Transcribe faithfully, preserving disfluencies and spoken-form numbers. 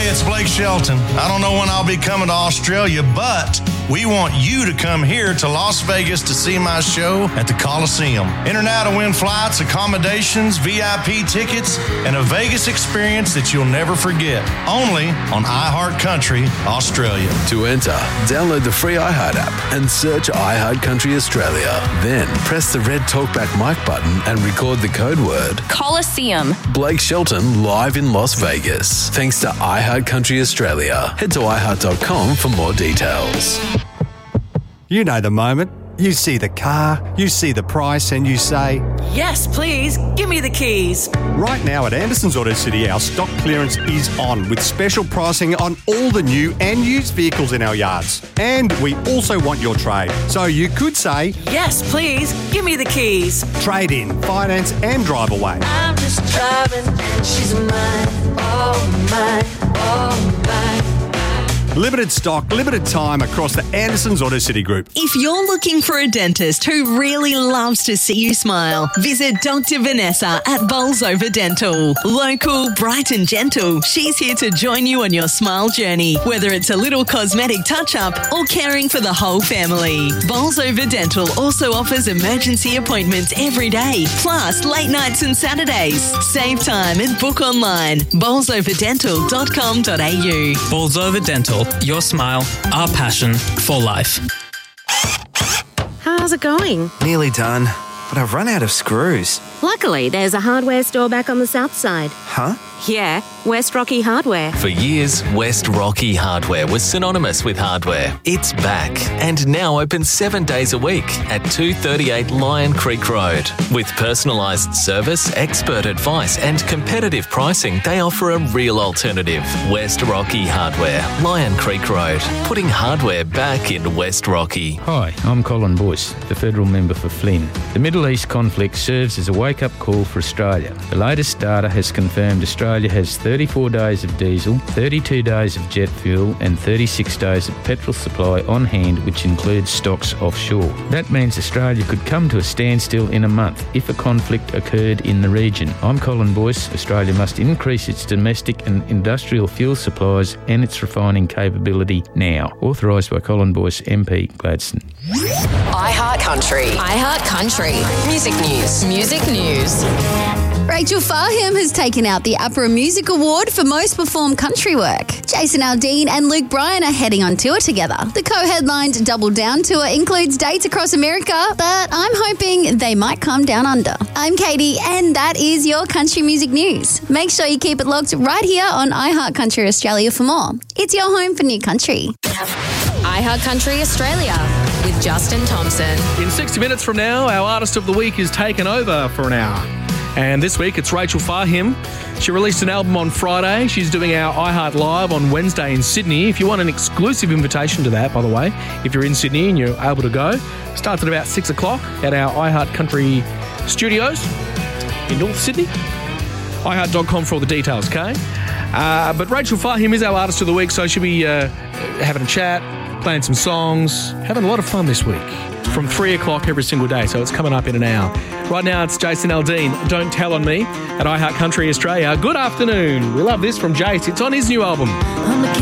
Hey, it's Blake Shelton. I don't know when I'll be coming to Australia, but we want you to come here to Las Vegas to see my show at the Coliseum. Enter now to win flights, accommodations, V I P tickets, and a Vegas experience that you'll never forget. Only on iHeartCountry Australia. To enter, download the free iHeart app and search iHeartCountry Australia. Then press the red TalkBack mic button and record the code word Coliseum. Blake Shelton live in Las Vegas. Thanks to iHeartCountry Australia. Head to i heart dot com for more details. You know the moment. You see the car, you see the price, and you say, "Yes, please, give me the keys." Right now at Anderson's Auto City, our stock clearance is on with special pricing on all the new and used vehicles in our yards. And we also want your trade. So you could say, "Yes, please, give me the keys." Trade in, finance, and drive away. I'm just driving and she's mine, oh mine, oh mine. Limited stock, limited time across the Anderson's Auto City Group. If you're looking for a dentist who really loves to see you smile, visit Doctor Vanessa at Bolsover Dental. Local, bright and gentle, she's here to join you on your smile journey, whether it's a little cosmetic touch-up or caring for the whole family. Bolsover Dental also offers emergency appointments every day, plus late nights and Saturdays. Save time and book online. bolsover dental dot com dot a u. Bolsover Dental. Your smile, our passion for life. How's it going? Nearly done, but I've run out of screws. Luckily, there's a hardware store back on the south side. Huh? Yeah, West Rocky Hardware. For years, West Rocky Hardware was synonymous with hardware. It's back and now open seven days a week at two thirty-eight Lion Creek Road. With personalised service, expert advice and competitive pricing, they offer a real alternative. West Rocky Hardware, Lion Creek Road, putting hardware back in West Rocky. Hi, I'm Colin Boyce, the federal member for Flynn. The Middle East conflict serves as a wake-up call for Australia. The latest data has confirmed Australia Australia has thirty-four days of diesel, thirty-two days of jet fuel and thirty-six days of petrol supply on hand, which includes stocks offshore. That means Australia could come to a standstill in a month if a conflict occurred in the region. I'm Colin Boyce. Australia must increase its domestic and industrial fuel supplies and its refining capability now. Authorised by Colin Boyce, M P, Gladstone. iHeartCountry. iHeartCountry. Music News. Music News. Rachel Farham has taken out the APRA Music Award for Most Performed Country Work. Jason Aldean and Luke Bryan are heading on tour together. The co-headlined Double Down tour includes dates across America, but I'm hoping they might come down under. I'm Katie, and that is your country music news. Make sure you keep it locked right here on iHeartCountry Australia for more. It's your home for new country. iHeartCountry Australia with Justin Thompson. In sixty minutes from now, our Artist of the Week is taken over for an hour. And this week, it's Rachel Farham. She released an album on Friday. She's doing our iHeart Live on Wednesday in Sydney. If you want an exclusive invitation to that, by the way, if you're in Sydney and you're able to go, starts at about six o'clock at our iHeart Country studios in North Sydney. i heart dot com for all the details, okay? Uh, but Rachel Farham is our Artist of the Week, so she'll be uh, having a chat, playing some songs, having a lot of fun this week. From three o'clock every single day, so it's coming up in an hour. Right now, it's Jason Aldean, Don't Tell on Me, at iHeartCountry Australia. Good afternoon. We love this from Jace. It's on his new album.